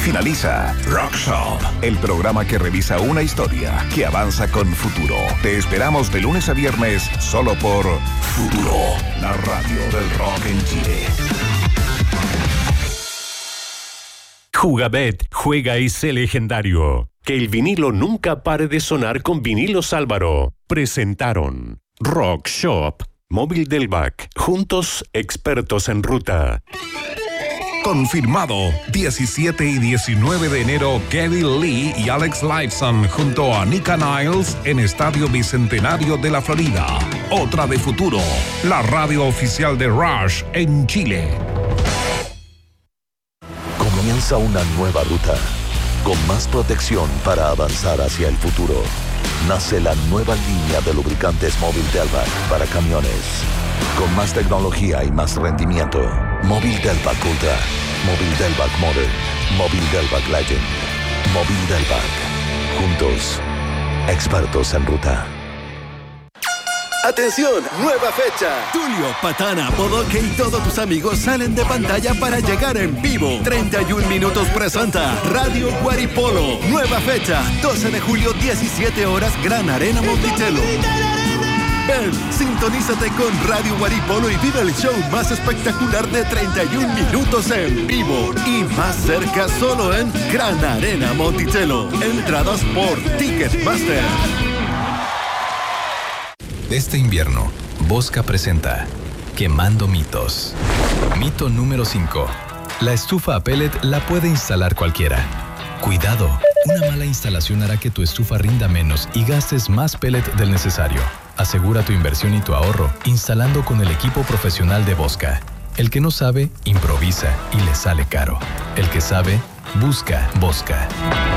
Finaliza Rock Shop, el programa que revisa una historia que avanza con futuro. Te esperamos de lunes a viernes solo por Futuro, la radio del rock en Chile. Jugabet, juega y sé legendario. Que el vinilo nunca pare de sonar con Vinilos Álvaro. Presentaron Rock Shop, Móvil del Back, juntos expertos en ruta. Confirmado, 17 y 19 de enero, Geddy Lee y Alex Lifeson junto a Nika Niles en Estadio Bicentenario de la Florida. Otra de Futuro, la radio oficial de Rush en Chile. Comienza una nueva ruta, con más protección para avanzar hacia el futuro. Nace la nueva línea de lubricantes Móvil Delvac para camiones. Con más tecnología y más rendimiento. Móvil Delvac Ultra, Móvil Delvac Modern, Móvil Delvac Legend, Móvil Delvac. Juntos, expertos en ruta. ¡Atención! ¡Nueva fecha! Tulio, Patana, Bodoque y todos tus amigos salen de pantalla para llegar en vivo. 31 Minutos presenta Radio Guaripolo. Nueva fecha, 12 de julio, 17 horas, Gran Arena Monticello. Ven, sintonízate con Radio Guaripolo y vive el show más espectacular de 31 minutos en vivo. Y más cerca solo en Gran Arena Monticello. Entradas por Ticketmaster. Este invierno, Bosca presenta Quemando Mitos. Mito número 5. La estufa a pellet la puede instalar cualquiera. Cuidado, una mala instalación hará que tu estufa rinda menos y gastes más pellet del necesario. Asegura tu inversión y tu ahorro instalando con el equipo profesional de Bosca. El que no sabe, improvisa y le sale caro. El que sabe, busca Bosca.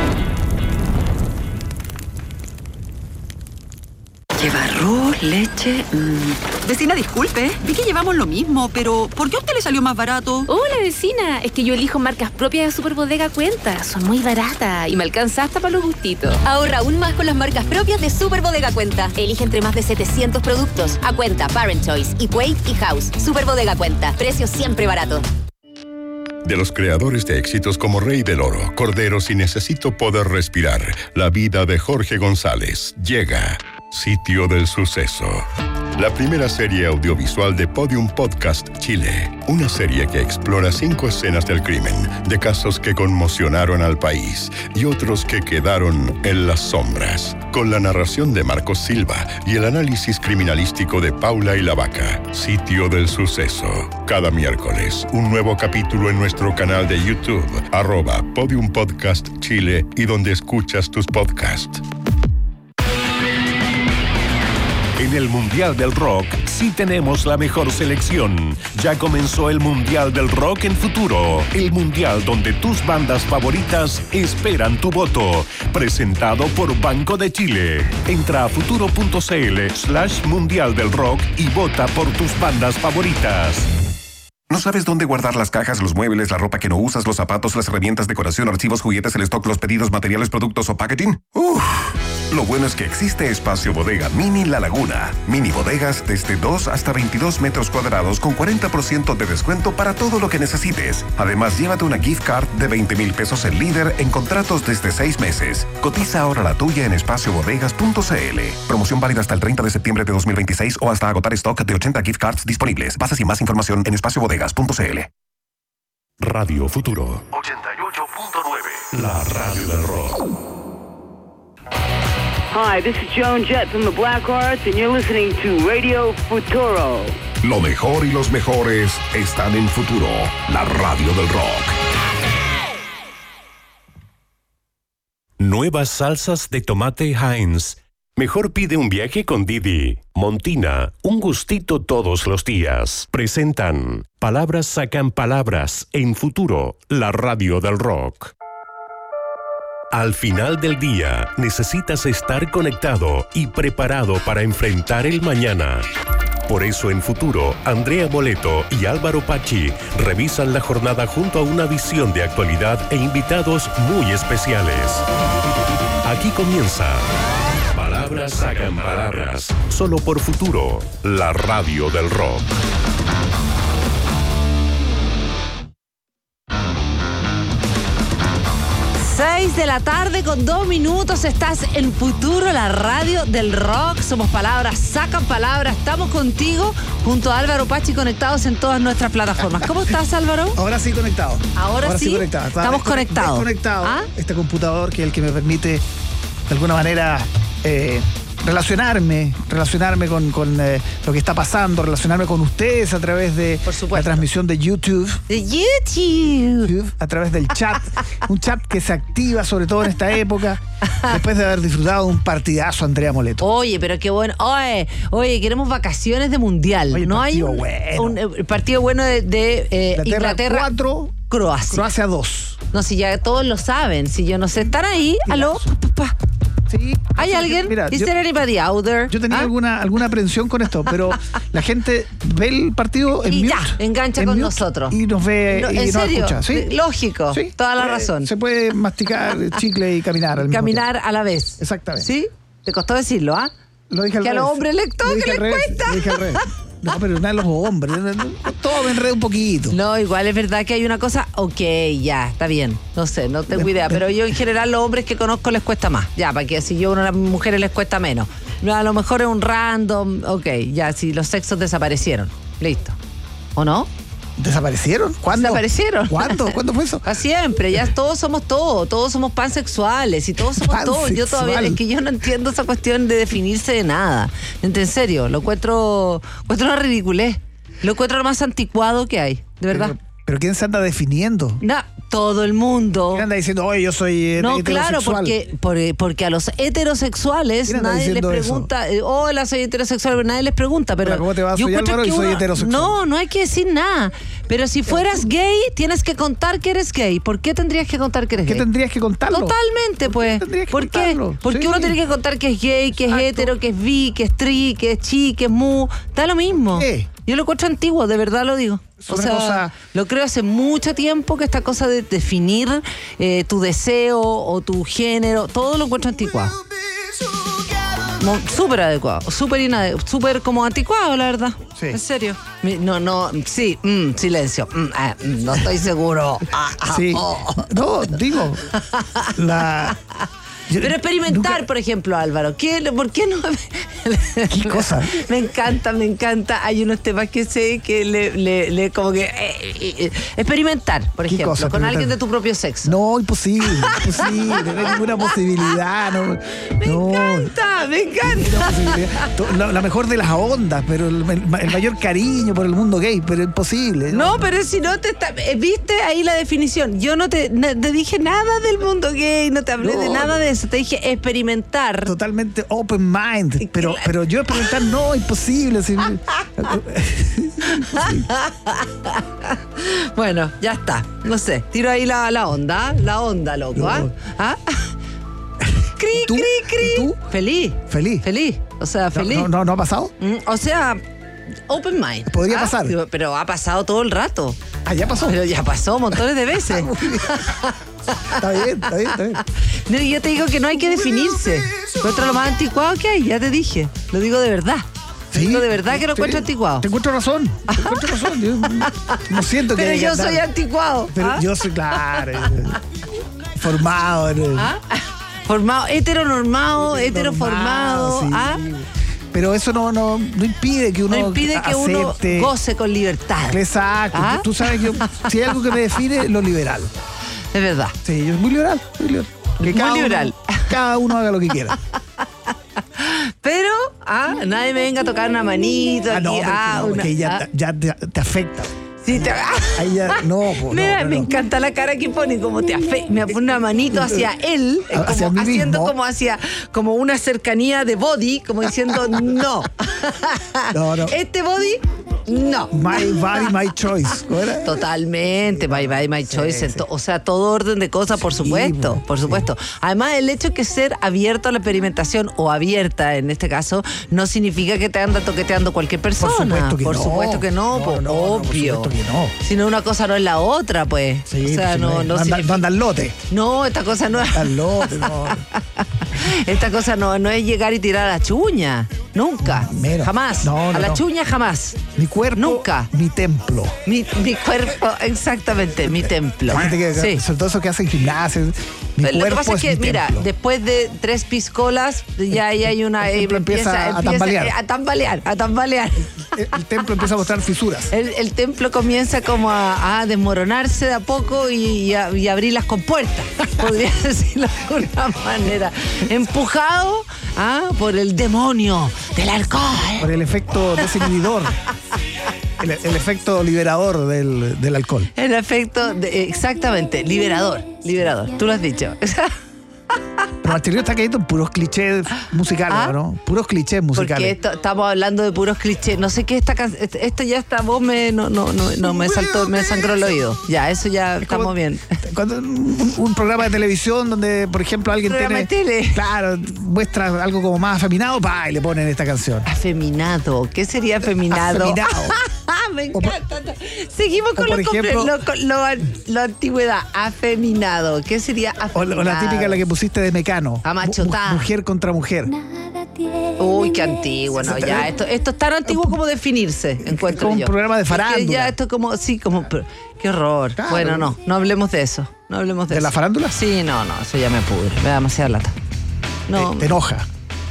Lleva arroz, leche... Vecina, disculpe, vi que llevamos lo mismo, pero ¿por qué a usted le salió más barato? Hola, vecina, es que yo elijo marcas propias de Superbodega Cuenta. Son muy baratas y me alcanza hasta para los gustitos. Ahorra aún más con las marcas propias de Superbodega Cuenta. Elige entre más de 700 productos. A Cuenta, Parent Choice, Equate y House. Superbodega Cuenta, precios siempre baratos. De los creadores de éxitos como Rey del Oro, Corderos y Necesito Poder Respirar, la vida de Jorge González llega. Sitio del Suceso. La primera serie audiovisual de Podium Podcast Chile. Una serie que explora 5 escenas del crimen, de casos que conmocionaron al país y otros que quedaron en las sombras. Con la narración de Marcos Silva y el análisis criminalístico de Paula y la Vaca. Sitio del Suceso. Cada miércoles, un nuevo capítulo en nuestro canal de YouTube, @Podium Podcast Chile y donde escuchas tus podcasts. En el Mundial del Rock sí tenemos la mejor selección. Ya comenzó el Mundial del Rock en Futuro. El Mundial donde tus bandas favoritas esperan tu voto. Presentado por Banco de Chile. Entra a futuro.cl/Mundial del Rock y vota por tus bandas favoritas. ¿No sabes dónde guardar las cajas, los muebles, la ropa que no usas, los zapatos, las herramientas, decoración, archivos, juguetes, el stock, los pedidos, materiales, productos o packaging? Lo bueno es que existe Espacio Bodega Mini La Laguna. Mini bodegas desde 2 hasta 22 metros cuadrados con 40% de descuento para todo lo que necesites. Además, llévate una gift card de 20,000 pesos en Líder en contratos desde 6 meses. Cotiza ahora la tuya en espaciobodegas.cl. Promoción válida hasta el 30 de septiembre de 2026 o hasta agotar stock de 80 gift cards disponibles. Bases y más información en espaciobodegas.cl. Radio Futuro 88.9. La radio del rock. Hi, this is Joan Jett from the Black Hearts, and you're listening to Radio Futuro. Lo mejor y los mejores están en Futuro, la radio del rock. Nuevas salsas de tomate Heinz. Mejor pide un viaje con Didi. Montina, un gustito todos los días. Presentan Palabras sacan palabras en Futuro, la radio del rock. Al final del día, necesitas estar conectado y preparado para enfrentar el mañana. Por eso en Futuro, Andrea Boleto y Álvaro Pachi revisan la jornada junto a una visión de actualidad e invitados muy especiales. Aquí comienza Palabras sacan palabras, solo por Futuro, la radio del rock. 6 de la tarde con 2 minutos. Estás en Futuro, la radio del rock. Somos Palabras, sacan palabras. Estamos contigo junto a Álvaro Pachi, conectados en todas nuestras plataformas. ¿Cómo estás, Álvaro? Ahora sí conectado. Ahora sí conectado. Estamos conectados. Desconectado. Este computador que es el que me permite de alguna manera relacionarme con lo que está pasando, relacionarme con ustedes a través de la transmisión de YouTube. A través del chat. Un chat que se activa sobre todo en esta época, después de haber disfrutado de un partidazo Andrea Moleto. Oye, pero qué bueno. Oye, queremos vacaciones de mundial. Oye, no hay un partido bueno de Inglaterra 4, Croacia 2. No, si ya todos lo saben. Si yo no sé, están ahí. Aló, papá. Sí. ¿Hay alguien? ¿Is there anybody out there? Yo tenía alguna aprensión con esto, pero la gente ve el partido en y mute. Ya, engancha con nosotros. Y nos ve y ¿en nos serio? escucha. ¿Sí? Lógico, ¿Sí? Toda la razón. Se puede masticar chicle y caminar al mismo Caminar tiempo. a la vez. Exactamente. ¿Sí? Te costó decirlo, ¿ah? Lo dije al que revés. a los hombres les toca, les cuesta. Lo dije al revés. No, pero nada de los hombres. Todo me enreda un poquito. No, igual es verdad que hay una cosa. Ok, ya, está bien. No sé, no tengo idea. Pero yo en general los hombres que conozco les cuesta más. Ya, para que si yo a las mujeres les cuesta menos. No, a lo mejor es un random. Ok, ya, si los sexos desaparecieron. Listo. ¿O no? ¿Desaparecieron? ¿Cuándo? ¿Desaparecieron? ¿Cuándo fue eso? A siempre, ya todos somos pansexuales y todos somos todos. Yo todavía, es que yo no entiendo esa cuestión de definirse de nada. En serio, lo encuentro una ridiculez. Lo encuentro lo más anticuado que hay, de verdad. ¿Pero quién se anda definiendo? No, todo el mundo. ¿Quién anda diciendo, oye, yo soy heterosexual? Claro, porque a los heterosexuales nadie les pregunta, hola, soy heterosexual, pero nadie les pregunta. Pero ¿cómo te va? Soy Álvaro y soy heterosexual. No hay que decir nada. Pero si fueras gay, tienes que contar que eres gay. ¿Por qué tendrías que contar que eres gay? ¿Qué tendrías que contarlo? Totalmente, pues. ¿Por qué? Porque uno tiene que contar que es gay, que es hetero, que es bi, que es tri, que es chi, que es mu. Da lo mismo. ¿Qué? Yo lo encuentro antiguo, de verdad lo digo. Lo creo hace mucho tiempo que esta cosa de definir tu deseo o tu género, todo lo encuentro anticuado. Súper adecuado, súper como anticuado, la verdad. Sí. En serio. Silencio. No estoy seguro. Sí. No, digo. Pero experimentar, por ejemplo, Álvaro. ¿Por qué no? ¿Qué cosa? Me encanta. Hay unos temas que sé que le como que experimentar, por ejemplo, cosa, con alguien de tu propio sexo. No, imposible. No hay ninguna posibilidad. Me encanta. La mejor de las ondas, pero el mayor cariño por el mundo gay, pero imposible. No, pero si no viste ahí la definición. Yo no te dije nada del mundo gay, no te hablé de nada de eso. Te dije experimentar. Totalmente open mind. Pero yo experimentar no, imposible. Bueno, ya está. No sé. Tiro ahí la onda. La onda, loco. No. Cri. ¿Y tú? Feliz. O sea, feliz. ¿No ha pasado? O sea, open mind. Podría pasar. Pero ha pasado todo el rato. ¿Ya pasó? Pero ya pasó montones de veces. Está bien. No, yo te digo que no hay que definirse. Encuentro lo más anticuado que hay, ya te dije. Lo digo de verdad. Sí, digo de verdad que lo encuentro anticuado. Te encuentro razón. Yo no siento que. Pero yo soy anticuado. Pero yo soy, claro. Formado. Formado, heteronormado, heteroformado. Sí. Pero eso no impide que uno acepte, goce con libertad. Exacto. Tú sabes que si hay algo que me define, lo liberal. Es verdad. Sí, yo soy muy liberal. Muy liberal. Cada uno haga lo que quiera. Pero, nadie me venga a tocar una manito. Porque ya te afecta. Sí, ahí ya, Mira, me encanta la cara que pone, como me pone una manito hacia él, hacia como haciendo mismo. como una cercanía de body, como diciendo no. Este body, no. My body, my choice. ¿Cómo era? Totalmente, my body, my choice. Sí. O sea, todo orden de cosas, por supuesto, por supuesto. Además, el hecho de que ser abierto a la experimentación o abierta, en este caso, no significa que te anda toqueteando cualquier persona. Por supuesto que no, obvio. Que no. Si no, una cosa no es la otra, pues. Sí, o sea, no anda al lote. No, esta cosa no es. Al lote, no. Esta cosa no es llegar y tirar a la chuña. Nunca. Menos. Jamás. A la chuña jamás. Mi cuerpo. Nunca. Mi templo. Mi cuerpo, exactamente, mi templo. Sí. Sobre todo eso que hacen gimnasios. Lo que pasa es que, mira, después de 3 piscolas, ya ahí hay una... empieza a tambalear. A tambalear. El templo empieza a mostrar fisuras. El templo comienza como a desmoronarse de a poco y abrir las compuertas, podría decirlo de alguna manera. Empujado por el demonio del alcohol. Por el efecto desinhibidor. El efecto liberador del alcohol. El efecto, exactamente, liberador. Tú lo has dicho. Pero Marcelino está cayendo en puros clichés musicales, ¿no? Puros clichés musicales. Porque estamos hablando de puros clichés. No sé qué esto ya esta voz no me saltó, me sangró el oído. Ya, eso ya estamos bien. Cuando un programa de televisión donde, por ejemplo, alguien tiene... tele. Claro, muestra algo como más afeminado, y le ponen esta canción. Afeminado. ¿Qué sería afeminado? Afeminado. Me encanta. Seguimos con la antigüedad. Afeminado. ¿Qué sería afeminado? O la típica, la que pusiste de Mecano. Amachotá. Mujer contra mujer. Uy, qué antiguo, no, ya. Esto es tan antiguo como definirse, encuentro yo. Como un programa de farándula. Ya esto como, qué horror. Claro. Bueno, no hablemos de eso. No hablemos de eso. ¿De la farándula? Sí, no, eso ya me pudre. Me da demasiada lata. No. ¿Te enoja?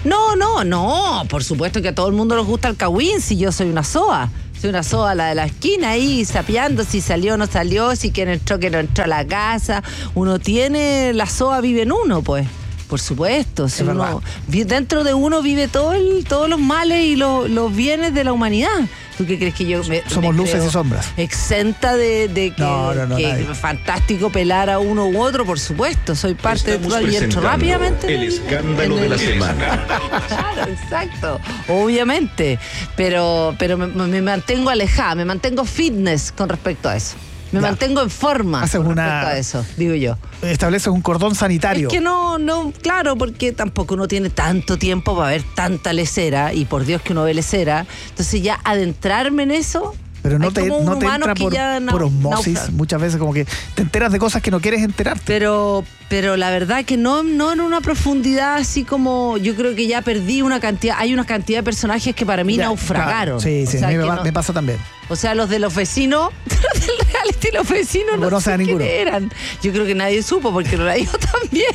No, por supuesto que a todo el mundo les gusta el cagüín, si yo soy una soa. Soy una soa, la de la esquina ahí, sapeando si salió o no salió, si quien entró, que no entró a la casa. Uno tiene, la soa vive en uno, pues. Por supuesto, si uno, dentro de uno vive todos los males y los bienes de la humanidad. ¿Tú qué crees que yo somos luces y sombras? Exenta de que es fantástico pelar a uno u otro, por supuesto. Soy parte de todo y entro rápidamente. El escándalo de la semana. Claro, exacto. Obviamente. Pero me mantengo alejada, me mantengo fitness con respecto a eso. Me mantengo en forma respecto a eso, digo yo. Estableces un cordón sanitario. Es que no, claro, porque tampoco uno tiene tanto tiempo para ver tanta lecera, y por Dios que uno ve lecera. Entonces ya adentrarme en eso... Pero no te entra por osmosis, muchas veces como que te enteras de cosas que no quieres enterarte. Pero la verdad que no en una profundidad así como, yo creo que ya perdí hay una cantidad de personajes que para mí naufragaron. Claro, sí, me pasa también. O sea, los de los vecinos, del reality, los vecinos no sé quién eran. Yo creo que nadie supo porque lo era yo también.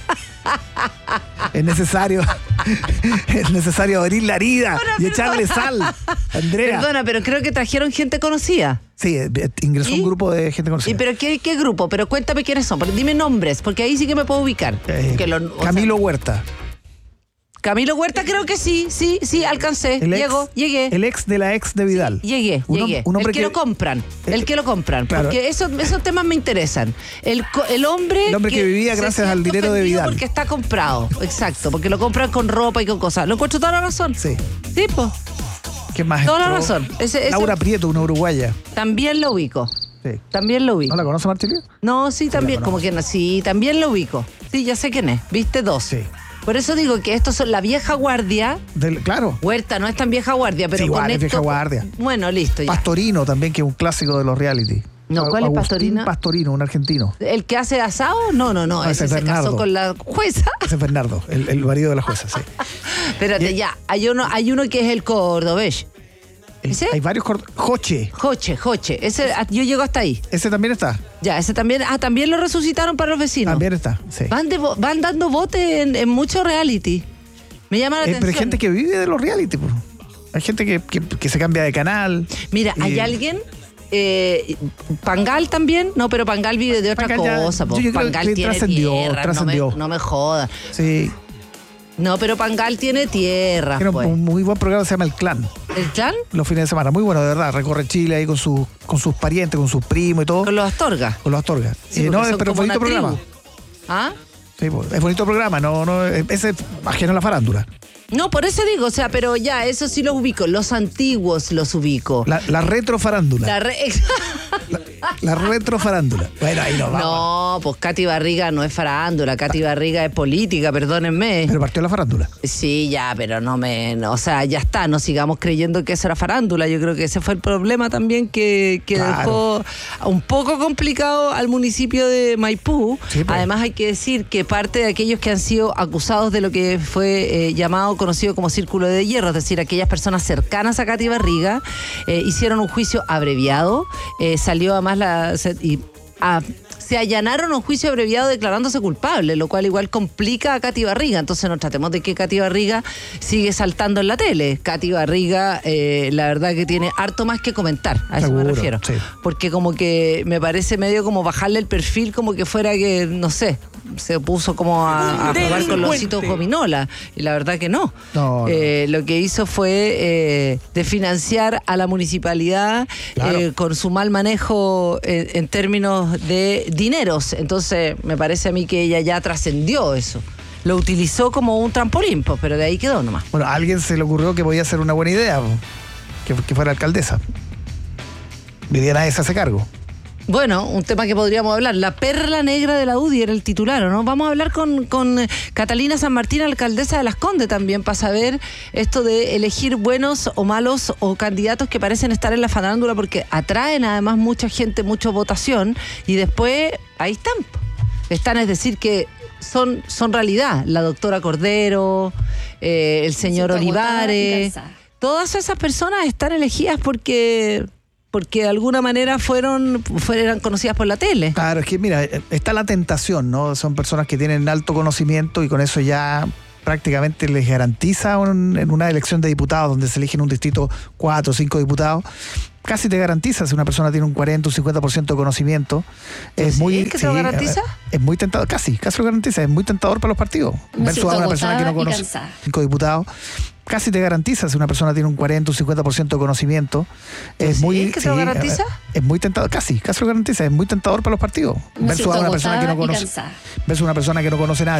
Es necesario abrir la herida y echarle sal, Andrea. Perdona, pero creo que trajeron gente conocida. Sí, ingresó un grupo de gente conocida. ¿Pero qué grupo? Pero cuéntame quiénes son, dime nombres, porque ahí sí que me puedo ubicar. Camilo Huerta. Camilo Huerta creo que sí, alcancé. Llegué. El ex de la ex de Vidal. Llegué. Un hombre que lo compran. Claro. Porque esos temas me interesan. El hombre que vivía gracias al dinero de Vidal. Porque está comprado, exacto. Porque lo compran con ropa y con cosas. Lo encuentro toda la razón. Sí. Sí, pues. ¿Qué más? Toda la razón. Laura Prieto, una uruguaya. También lo ubico. Sí. También lo ubico. ¿No la conoce, Marcelino? No, sí, también. Como que no. Sí, también lo ubico. Sí, ya sé quién es. ¿Viste? 2. Sí. Por eso digo que estos son la vieja guardia. Claro. Huerta no es tan vieja guardia, pero sí, con es esto... vieja guardia. Bueno, listo. Ya. Pastorino también, que es un clásico de los reality. No, ¿cuál es Pastorino? Pastorino, un argentino. ¿El que hace asado? No. Ese se casó con la jueza. Ese es Bernardo, el marido de la jueza, sí. Espérate, ya. Hay uno que es el cordobés. ¿Ese? Hay varios Joche. Ese, yo llego hasta ahí. ¿Ese también está? Ya, ese también. También lo resucitaron para los vecinos. También está, sí. Van dando bote en mucho reality. Me llama la atención. Pero hay gente que vive de los reality, pues. Hay gente que se cambia de canal. Mira, hay alguien... Pangal también, no, pero Pangal vive de otra cosa. Pangal tiene tierra, trascendió. No me jodas. Sí. No, pero Pangal tiene tierra. Tiene un muy buen programa, se llama El Clan. ¿El Clan? Los fines de semana, muy bueno, de verdad. Recorre Chile ahí con sus parientes, con sus primos y todo. Con los Astorga. Sí, pero bonito programa. ¿Ah? Sí, es bonito programa, ese es ajeno a la farándula. No, por eso digo, o sea, pero ya, eso sí los ubico. Los antiguos los ubico. La retrofarándula. La retrofarándula. Bueno, ahí no vamos. No, pues Katy Barriga no es farándula. Katy Barriga es política, perdónenme. Pero partió la farándula. Sí, ya, pero o sea, ya está, no sigamos creyendo que eso era farándula. Yo creo que ese fue el problema también que dejó un poco complicado al municipio de Maipú. Sí, pues. Además, hay que decir que parte de aquellos que han sido acusados de lo que fue conocido como Círculo de Hierro, es decir, aquellas personas cercanas a Katy se allanaron a un juicio abreviado declarándose culpable, lo cual igual complica a Katy Barriga. Entonces no tratemos de que Katy Barriga sigue saltando en la tele. Katy Barriga, la verdad que tiene harto más que comentar, a eso Seguro, me refiero. sí. Porque como que me parece medio como bajarle el perfil, como que fuera que, no sé, se puso como a jugar con los ositos gominola. Y la verdad que no. No. Lo que hizo fue de financiar a la municipalidad con su mal manejo en términos de dineros. Entonces me parece a mí que ella ya trascendió eso. Lo utilizó como un trampolín, pues, pero de ahí quedó nomás. Bueno, a alguien se le ocurrió que podía ser una buena idea, que fuera alcaldesa. Viviana ese hace cargo. Bueno, un tema que podríamos hablar. La perla negra de la UDI era el titular, ¿o no? Vamos a hablar con Catalina San Martín, alcaldesa de Las Condes también, para saber esto de elegir buenos o malos o candidatos que parecen estar en la farándula, porque atraen además mucha gente, mucha votación, y después ahí están. Están, es decir, que son realidad. La doctora Cordero, el señor Olivares. Todas esas personas están elegidas porque de alguna manera eran conocidas por la tele. Claro, es que mira, está la tentación, ¿no? Son personas que tienen alto conocimiento y con eso ya prácticamente les garantiza en una elección de diputados donde se eligen un distrito 4 o 5 diputados, casi te garantiza si una persona tiene un 40 o 50% de conocimiento. Es ¿Sí? muy, ¿Que se lo garantiza? Es muy tentador, casi lo garantiza, es muy tentador para los partidos. Versus a una persona que no conoce 5 diputados. Casi te garantiza si una persona tiene un 40 o 50% de conocimiento. Es muy, ¿que se lo garantiza? Es muy tentador, casi lo garantiza, es muy tentador para los partidos. Versus a una persona que no conoce. Versus una persona que no conoce nada.